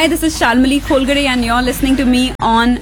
Hi, this is Shalmali Kholgade and you're listening to me on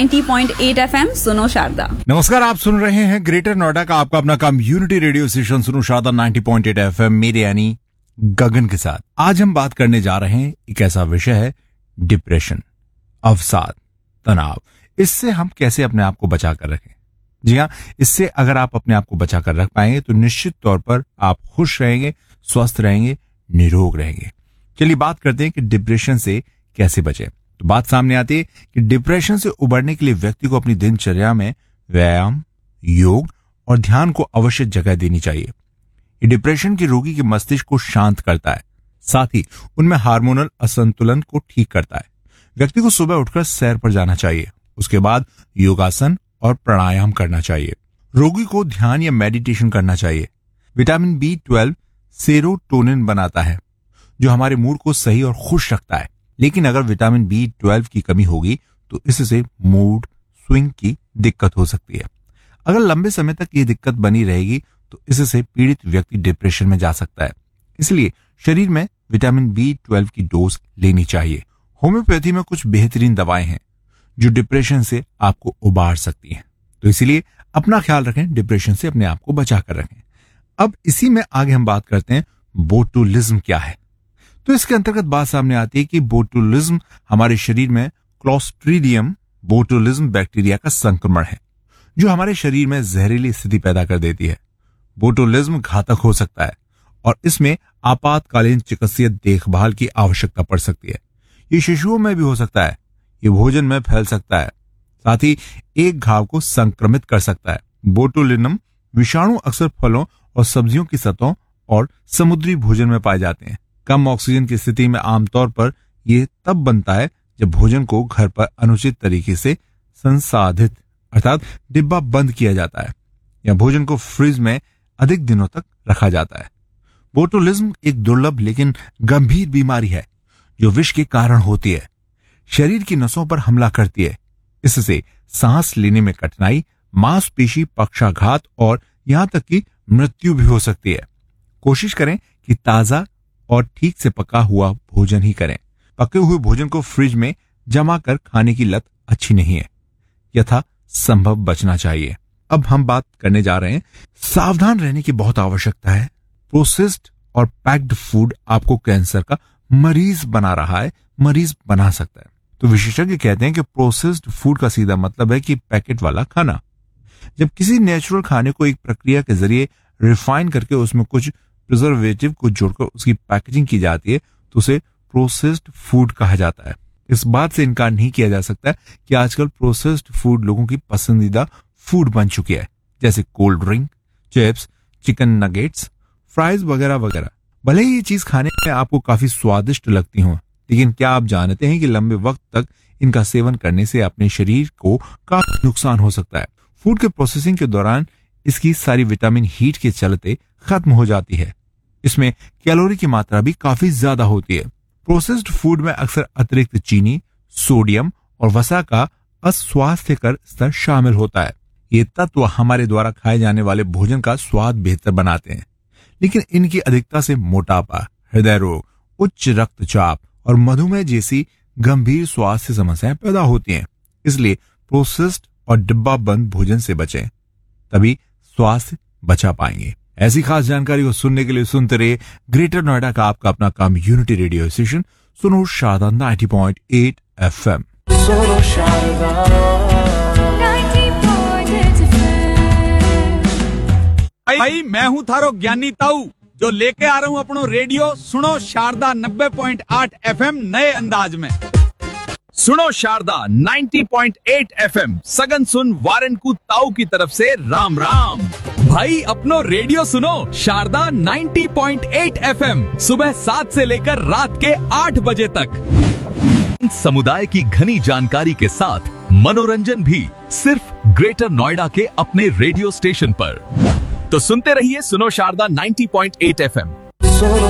90.8 FM सुनो शारदा। नमस्कार, आप सुन रहे हैं ग्रेटर नोएडा का आपका अपना कम्युनिटी रेडियो स्टेशन सुनो शारदा 90.8 FM मेरे यानी गगन के साथ। आज हम बात करने जा रहे हैं, एक ऐसा विषय है डिप्रेशन, अवसाद, तनाव। इससे हम कैसे अपने आप को बचा कर रखें। जी हाँ, इससे अगर आप अपने आप को बचा कर रख पाएंगे तो निश्चित तौर पर आप खुश रहेंगे, स्वस्थ रहेंगे, निरोग रहेंगे। चलिए बात करते हैं कि डिप्रेशन से कैसे बचें। तो बात सामने आती है कि डिप्रेशन से उबरने के लिए व्यक्ति को अपनी दिनचर्या में व्यायाम, योग और ध्यान को अवश्य जगह देनी चाहिए। ये डिप्रेशन के रोगी के मस्तिष्क को शांत करता है, साथ ही उनमें हार्मोनल असंतुलन को ठीक करता है। व्यक्ति को सुबह उठकर सैर पर जाना चाहिए, उसके बाद योगासन और प्राणायाम करना चाहिए। रोगी को ध्यान या मेडिटेशन करना चाहिए। विटामिन B12 सेरोटोनिन बनाता है, जो हमारे मूड को सही और खुश रखता है। लेकिन अगर विटामिन B12 की कमी होगी तो इससे मूड स्विंग की दिक्कत हो सकती है। अगर लंबे समय तक ये दिक्कत बनी रहेगी तो इससे पीड़ित व्यक्ति डिप्रेशन में जा सकता है। इसलिए शरीर में विटामिन B12 की डोज लेनी चाहिए। होम्योपैथी में कुछ बेहतरीन दवाएं हैं जो डिप्रेशन से आपको उबार सकती हैं। तो इसीलिए अपना ख्याल रखें, डिप्रेशन से अपने आप को बचा कर रखें। अब इसी में आगे हम बात करते हैं बोटुलिज्म क्या है। तो इसके अंतर्गत बात सामने आती है कि बोटुलिज्म हमारे शरीर में क्लोस्ट्रीडियम बोटुलिज्म बैक्टीरिया का संक्रमण है, जो हमारे शरीर में जहरीली स्थिति पैदा कर देती है। बोटुलिज्म घातक हो सकता है और इसमें आपातकालीन चिकित्सीय देखभाल की आवश्यकता पड़ सकती है। ये शिशुओं में भी हो सकता है, ये भोजन में फैल सकता है, साथ ही एक घाव को संक्रमित कर सकता है। बोटुलिनम विषाणु अक्सर फलों और सब्जियों की सतहों और समुद्री भोजन में पाए जाते हैं। कम ऑक्सीजन की स्थिति में आमतौर पर यह तब बनता है जब भोजन को घर पर अनुचित तरीके से संसाधित अर्थात डिब्बा बंद किया जाता है या भोजन को फ्रिज में अधिक दिनों तक रखा जाता है। बोटुलिज्म एक दुर्लभ लेकिन गंभीर बीमारी है जो विष के कारण होती है। शरीर की नसों पर हमला करती है। इससे सांस लेने में कठिनाई, मांसपेशी पक्षाघात और यहां तक कि मृत्यु भी हो सकती है। कोशिश करें कि ताजा और ठीक से पका हुआ भोजन ही करें। पके हुए भोजन को फ्रिज में जमा कर खाने की लत अच्छी नहीं है, यथा संभव बचना चाहिए। अब हम बात करने जा रहे हैं, सावधान रहने की बहुत आवश्यकता है। प्रोसेस्ड और पैक्ड फूड आपको कैंसर का मरीज बना रहा है, मरीज बना सकता है। तो विशेषज्ञ कहते हैं कि प्रोसेस्ड फूड का सीधा मतलब है कि पैकेट वाला खाना। जब किसी नेचुरल खाने को एक प्रक्रिया के जरिए रिफाइन करके उसमें कुछ प्रिजर्वेटिव को जोड़कर उसकी पैकेजिंग की जाती है तो उसे प्रोसेस्ड फूड कहा जाता है। इस बात से इनकार नहीं किया जा सकता कि आजकल प्रोसेस्ड फूड लोगों की पसंदीदा फूड बन चुकी है, जैसे cold drink, chips, chicken nuggets, fries वगैरह वगैरह। भले ही ये चीज खाने में आपको काफी स्वादिष्ट लगती हो, लेकिन क्या आप जानते हैं कि लंबे वक्त तक इनका सेवन करने से अपने शरीर को काफी नुकसान हो सकता है। फूड के प्रोसेसिंग के दौरान इसकी सारी विटामिन हीट के चलते खत्म हो जाती है। इसमें कैलोरी की मात्रा भी काफी ज्यादा होती है। प्रोसेस्ड फूड में अक्सर अतिरिक्त चीनी, सोडियम और वसा का अस्वास्थ्यकर स्तर शामिल होता है। ये तत्व हमारे द्वारा खाए जाने वाले भोजन का स्वाद बेहतर बनाते हैं, लेकिन इनकी अधिकता से मोटापा, हृदय रोग, उच्च रक्तचाप और मधुमेह जैसी गंभीर स्वास्थ्य समस्याएं पैदा होती हैं। इसलिए प्रोसेस्ड और डिब्बा बंद भोजन से बचें, तभी स्वास्थ्य बचा पाएंगे। ऐसी खास जानकारी को सुनने के लिए सुनते रहिए ग्रेटर नोएडा का आपका अपना कम्युनिटी रेडियो स्टेशन सुनो शारदा 90.8 FM। सुनो शारदा 90.8 भाई मैं हूँ थारो ज्ञानी ताऊ जो लेके आ रहा हूँ अपनो रेडियो सुनो शारदा 90.8 FM नए अंदाज में। सुनो शारदा 90.8 FM सगन सुन वारनकू ताऊ की तरफ से राम राम। भाई अपनो रेडियो सुनो शारदा 90.8 FM सुबह 7 से लेकर रात के 8 बजे तक। समुदाय की घनी जानकारी के साथ मनोरंजन भी सिर्फ ग्रेटर नोएडा के अपने रेडियो स्टेशन पर। तो सुनते रहिए सुनो शारदा 90.8 FM। सुनो